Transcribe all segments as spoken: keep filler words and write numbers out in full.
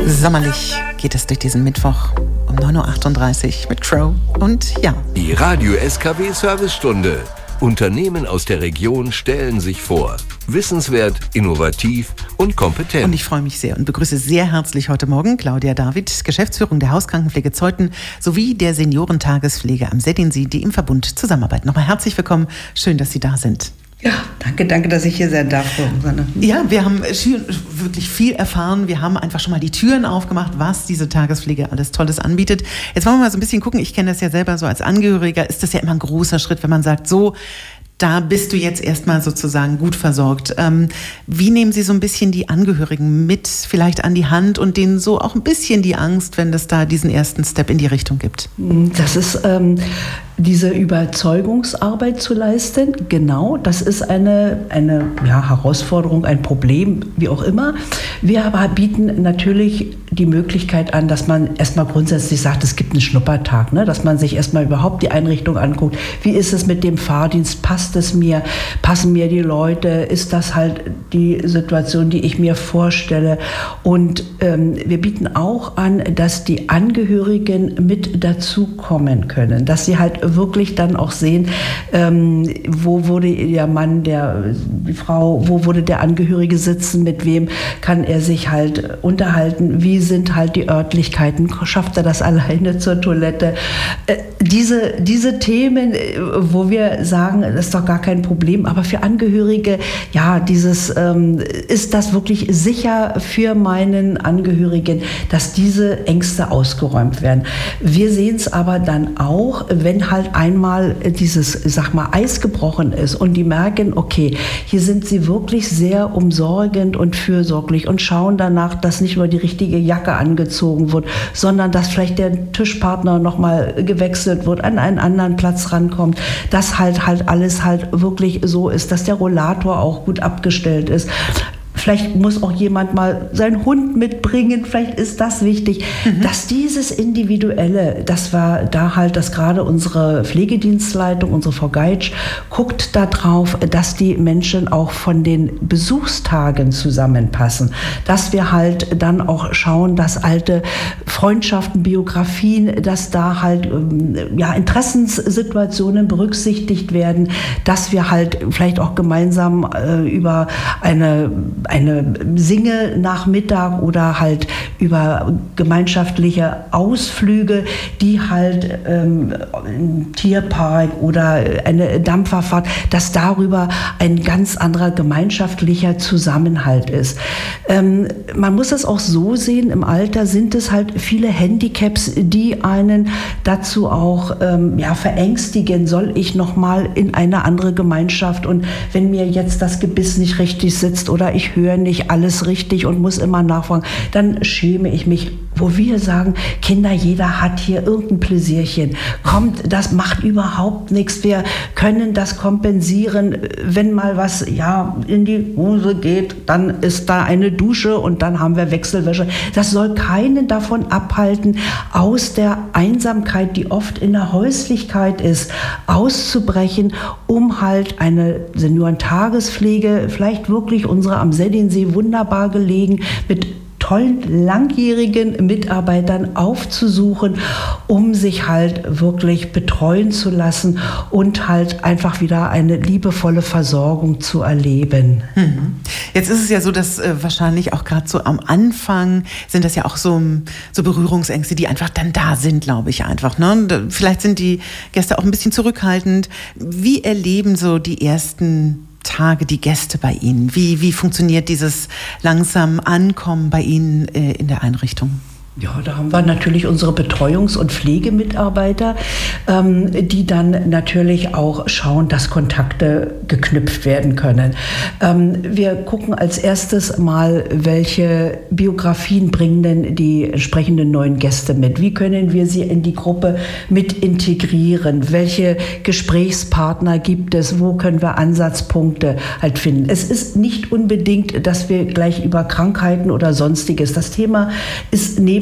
Sommerlich geht es durch diesen Mittwoch um neun Uhr achtunddreißig mit Crow und ja. Die Radio-S K W-Servicestunde. Unternehmen aus der Region stellen sich vor. Wissenswert, innovativ und kompetent. Und ich freue mich sehr und begrüße sehr herzlich heute Morgen Claudia David, Geschäftsführung der Hauskrankenpflege Zeuthen sowie der Seniorentagespflege am Sädinsee, die im Verbund zusammenarbeiten. Nochmal herzlich willkommen. Schön, dass Sie da sind. Ja, danke, danke, dass ich hier sein darf, Susanne. Ja, wir haben wirklich viel erfahren. Wir haben einfach schon mal die Türen aufgemacht, was diese Tagespflege alles Tolles anbietet. Jetzt wollen wir mal so ein bisschen gucken. Ich kenne das ja selber so als Angehöriger. Ist das ja immer ein großer Schritt, wenn man sagt, so, da bist du jetzt erstmal sozusagen gut versorgt. Ähm, wie nehmen Sie so ein bisschen die Angehörigen mit, vielleicht an die Hand und denen so auch ein bisschen die Angst, wenn es da diesen ersten Step in die Richtung gibt? Das ist ähm, diese Überzeugungsarbeit zu leisten. Genau, das ist eine, eine ja, Herausforderung, ein Problem, wie auch immer. Wir aber bieten natürlich die Möglichkeit an, dass man erstmal grundsätzlich sagt, es gibt einen Schnuppertag, ne? Dass man sich erstmal überhaupt die Einrichtung anguckt. Wie ist es mit dem Fahrdienst? Passt es mir? Passen mir die Leute? Ist das halt die Situation, die ich mir vorstelle? Und ähm, wir bieten auch an, dass die Angehörigen mit dazukommen können, dass sie halt wirklich dann auch sehen, ähm, wo wurde der Mann, der, die Frau, wo würde der Angehörige sitzen, mit wem kann er sich halt unterhalten, wie sind halt die Örtlichkeiten, schafft er das alleine zur Toilette? Äh, diese, diese Themen, wo wir sagen, das ist doch gar kein Problem, aber für Angehörige, ja, dieses, ähm, ist das wirklich sicher für meinen Angehörigen, dass diese Ängste ausgeräumt werden. Wir sehen es aber dann auch, wenn halt einmal dieses, sag mal, Eis gebrochen ist und die merken, okay, hier sind sie wirklich sehr umsorgend und fürsorglich und schauen danach, dass nicht nur die richtige Jacke angezogen wird, sondern dass vielleicht der Tischpartner nochmal gewechselt wird, an einen anderen Platz rankommt, dass halt halt alles halt wirklich so ist, dass der Rollator auch gut abgestellt ist. Vielleicht muss auch jemand mal seinen Hund mitbringen, vielleicht ist das wichtig, mhm. dass dieses Individuelle, das war da halt, dass gerade unsere Pflegedienstleitung, unsere Frau Geitsch, guckt da drauf, dass die Menschen auch von den Besuchstagen zusammenpassen, dass wir halt dann auch schauen, dass alte Freundschaften, Biografien, dass da halt ja, Interessenssituationen berücksichtigt werden, dass wir halt vielleicht auch gemeinsam äh, über eine eine Singe-Nachmittag oder halt über gemeinschaftliche Ausflüge, die halt ähm, im Tierpark oder eine Dampferfahrt, dass darüber ein ganz anderer gemeinschaftlicher Zusammenhalt ist. Ähm, man muss es auch so sehen, im Alter sind es halt viele Handicaps, die einen dazu auch ähm, ja, verängstigen, soll ich nochmal in eine andere Gemeinschaft und wenn mir jetzt das Gebiss nicht richtig sitzt oder ich höre nicht alles richtig und muss immer nachfragen, dann schäme ich mich. Wo wir sagen, Kinder, jeder hat hier irgendein Pläsierchen. Kommt, das macht überhaupt nichts. Wir können das kompensieren, wenn mal was ja in die Hose geht, dann ist da eine Dusche und dann haben wir Wechselwäsche. Das soll keinen davon abhalten, aus der Einsamkeit, die oft in der Häuslichkeit ist, auszubrechen, um halt eine Seniorentagespflege, vielleicht wirklich unsere am Sädinsee wunderbar gelegen, mit tollen, langjährigen Mitarbeitern aufzusuchen, um sich halt wirklich betreuen zu lassen und halt einfach wieder eine liebevolle Versorgung zu erleben. Mhm. Jetzt ist es ja so, dass äh, wahrscheinlich auch gerade so am Anfang sind das ja auch so, so Berührungsängste, die einfach dann da sind, glaube ich einfach. Ne? Vielleicht sind die Gäste auch ein bisschen zurückhaltend. Wie erleben so die ersten Tage die Gäste bei Ihnen? Wie, wie funktioniert dieses langsam Ankommen bei Ihnen äh, in der Einrichtung? Ja, da haben wir natürlich unsere Betreuungs- und Pflegemitarbeiter, ähm, die dann natürlich auch schauen, dass Kontakte geknüpft werden können. Ähm, wir gucken als erstes mal, welche Biografien bringen denn die entsprechenden neuen Gäste mit? Wie können wir sie in die Gruppe mit integrieren? Welche Gesprächspartner gibt es? Wo können wir Ansatzpunkte halt finden? Es ist nicht unbedingt, dass wir gleich über Krankheiten oder Sonstiges. Das Thema ist neben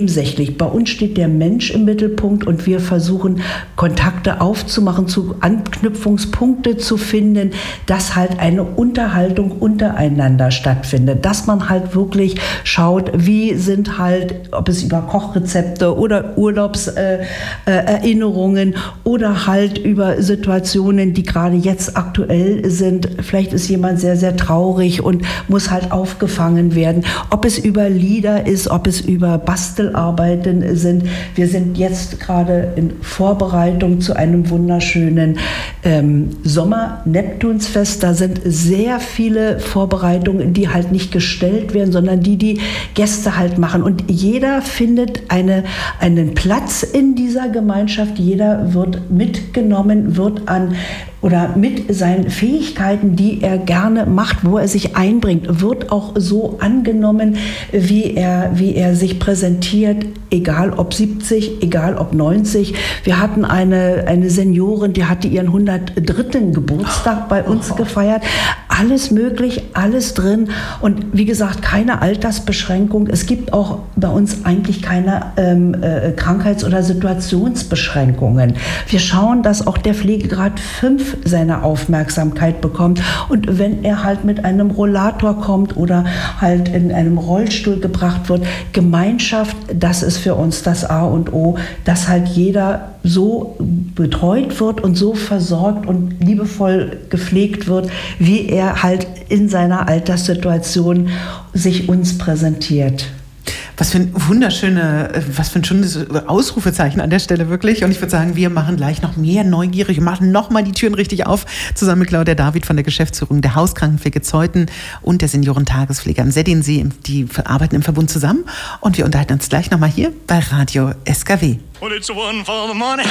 nebensächlich. Bei uns steht der Mensch im Mittelpunkt und wir versuchen, Kontakte aufzumachen, zu Anknüpfungspunkte zu finden, dass halt eine Unterhaltung untereinander stattfindet, dass man halt wirklich schaut, wie sind halt, ob es über Kochrezepte oder Urlaubserinnerungen äh, äh, oder halt über Situationen, die gerade jetzt aktuell sind. Vielleicht ist jemand sehr, sehr traurig und muss halt aufgefangen werden. Ob es über Lieder ist, ob es über Bastelarbeiten sind. Wir sind jetzt gerade in Vorbereitung zu einem wunderschönen ähm, Sommer-Neptunsfest. Da sind sehr viele Vorbereitungen, die halt nicht gestellt werden, sondern die die Gäste halt machen. Und jeder findet eine, einen Platz in dieser Gemeinschaft. Jeder wird mitgenommen, wird an oder mit seinen Fähigkeiten, die er gerne macht, wo er sich einbringt, wird auch so angenommen, wie er, wie er sich präsentiert, egal ob siebzig, egal ob neunzig. Wir hatten eine, eine Seniorin, die hatte ihren hundertdritten Geburtstag bei uns gefeiert. Alles möglich, alles drin und wie gesagt, keine Altersbeschränkung. Es gibt auch bei uns eigentlich keine ähm, äh, Krankheits- oder Situationsbeschränkungen. Wir schauen, dass auch der Pflegegrad fünf seine Aufmerksamkeit bekommt und wenn er halt mit einem Rollator kommt oder halt in einem Rollstuhl gebracht wird, Gemeinschaft, das ist für uns das A und O, dass halt jeder so betreut wird und so versorgt und liebevoll gepflegt wird, wie er halt in seiner Alterssituation sich uns präsentiert. Was für ein wunderschöne, was für ein schönes Ausrufezeichen an der Stelle wirklich. Und ich würde sagen, wir machen gleich noch mehr neugierig und machen nochmal die Türen richtig auf, zusammen mit Claudia David von der Geschäftsführung der Hauskrankenpflege Zeuthen und der Seniorentaagespflege am Seddensee. Die arbeiten im Verbund zusammen und wir unterhalten uns gleich nochmal hier bei Radio S K W. Well, it's one for the money.